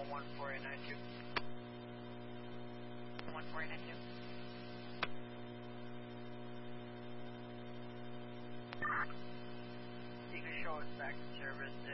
14892. 14892. You can show us back to service